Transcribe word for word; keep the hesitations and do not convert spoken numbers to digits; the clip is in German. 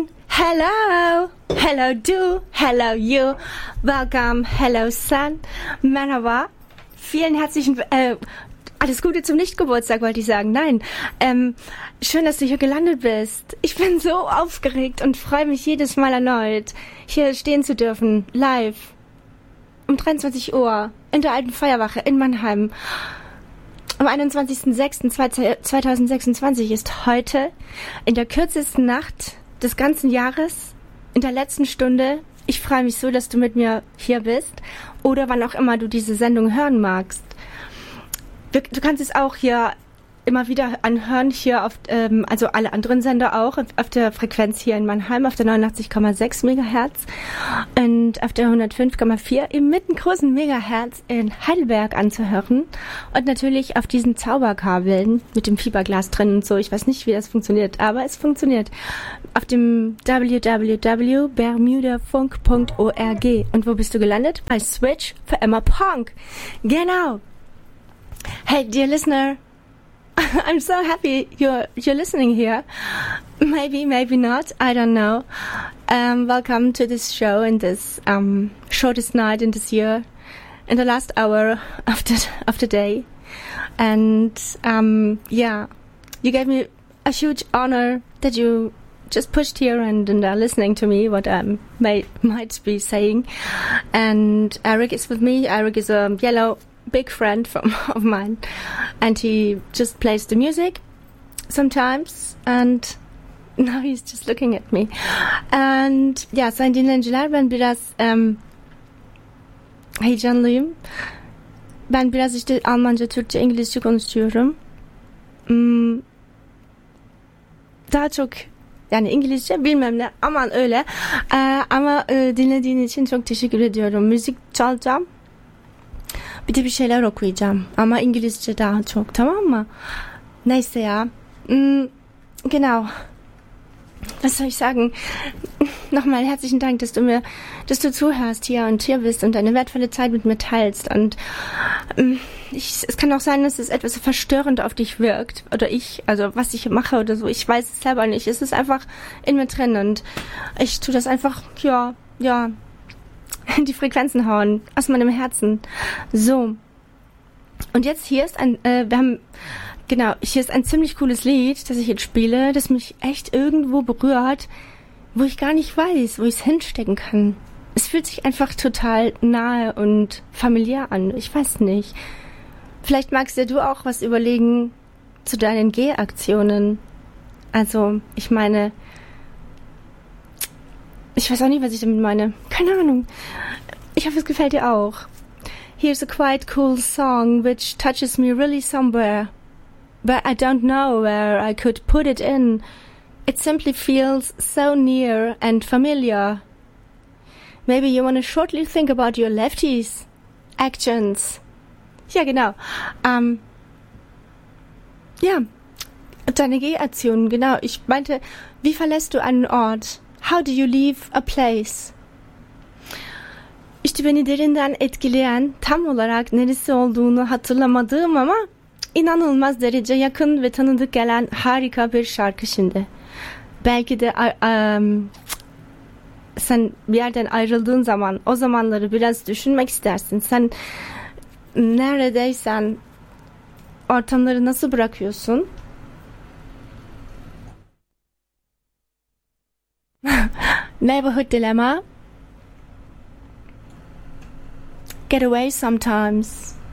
everyone. Hello. Hello du. Hello you. Welcome. Hello Sun. Merhaba. Vielen herzlichen äh, alles Gute zum Nichtgeburtstag, wollte ich sagen. Nein. Ähm, schön, dass du hier gelandet bist. Ich bin so aufgeregt und freue mich jedes Mal erneut, hier stehen zu dürfen. Live. Um dreiundzwanzig Uhr. In der alten Feuerwache in Mannheim. Am einundzwanzigsten sechsten zweitausendsechsundzwanzig ist heute in der kürzesten Nacht des ganzen Jahres, in der letzten Stunde. Ich freue mich so, dass du mit mir hier bist oder wann auch immer du diese Sendung hören magst. Du kannst es auch hier immer wieder anhören, hier auf, ähm, also alle anderen Sender auch, auf der Frequenz hier in Mannheim, auf der neunundachtzig Komma sechs Megahertz und auf der hundertfünf Komma vier im mittelgroßen Megahertz in Heidelberg anzuhören und natürlich auf diesen Zauberkabeln mit dem Fieberglas drin und so. Ich weiß nicht, wie das funktioniert, aber es funktioniert. Auf dem w w w punkt bermudafunk punkt org. Und wo bist du gelandet? Bei Switch für Emma Punk. Genau. Hey, dear listener, I'm so happy you're you're listening here. Maybe, maybe not. I don't know. Um, welcome to this show in this um, shortest night in this year, in the last hour of the of the day, and um, yeah, you gave me a huge honor that you just pushed here and, and are listening to me what I may might be saying. And Eric is with me. Eric is a yellow big friend from of mine, and he just plays the music sometimes, and now he's just looking at me. And yeah, sayın dinleyiciler, ben biraz um, heyecanlıyım. Ben biraz işte Almanca, Türkçe, İngilizce konuşuyorum. Hmm, daha çok yani İngilizce bilmem ne, aman öyle. Ee, ama e, dinlediğin için çok teşekkür ediyorum. Müzik çalacağım. Bir de bir şeyler okuyacağım. Ama İngilizce daha çok, tamam mı? Neyse ja. Mm, genau. Was soll ich sagen? Nochmal herzlichen Dank, dass du mir, dass du zuhörst hier und hier bist und deine wertvolle Zeit mit mir teilst. Und ähm, ich, es kann auch sein, dass es etwas verstörend auf dich wirkt. Oder ich, also was ich mache oder so. Ich weiß es selber nicht. Es ist einfach in mir drin und ich tue das einfach, ja, ja, die Frequenzen hauen aus meinem Herzen. So. Und jetzt hier ist ein, äh, wir haben, genau, hier ist ein ziemlich cooles Lied, das ich jetzt spiele, das mich echt irgendwo berührt, wo ich gar nicht weiß, wo ich es hinstecken kann. Es fühlt sich einfach total nahe und familiär an. Ich weiß nicht. Vielleicht magst ja du auch was überlegen zu deinen Gehaktionen. Also, ich meine, ich weiß auch nicht, was ich damit meine. Keine Ahnung. Ich hoffe, es gefällt dir auch. Here's a quite cool song which touches me really somewhere, but I don't know where I could put it in. It simply feels so near and familiar. Maybe you want to shortly think about your lefties' actions. Ja, genau. Ähm, ja, deine Gehaktionen, genau. Ich meinte, wie verlässt du einen Ort? How do you leave a place? İşte beni derinden etkileyen, tam olarak neresi olduğunu hatırlamadığım ama inanılmaz derece yakın ve tanıdık gelen harika bir şarkı şimdi. Belki de um, sen bir yerden ayrıldığın zaman o zamanları biraz düşünmek istersin. Sen neredeysen ortamları nasıl bırakıyorsun? Neighborhood Dilemma. Get away sometimes.